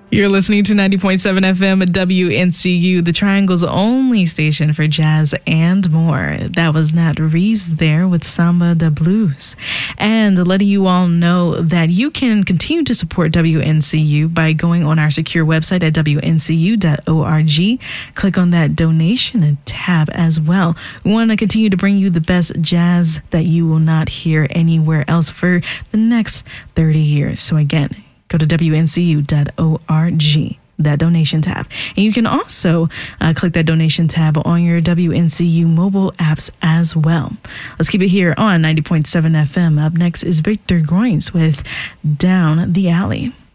You're listening to 90.7 FM at WNCU, the Triangle's only station for jazz and more. That was Nat Reeves there with Samba da Blues. And letting you all know that you can continue to support WNCU by going on our secure website at WNCU.org. Click on that donation tab as well. We want to continue to bring you the best jazz that you will not hear anywhere else for the next 30 years. So again, go to WNCU.org, that donation tab. And you can also click that donation tab on your WNCU mobile apps as well. Let's keep it here on 90.7 FM. Up next is Victor Groins with Down the Alley.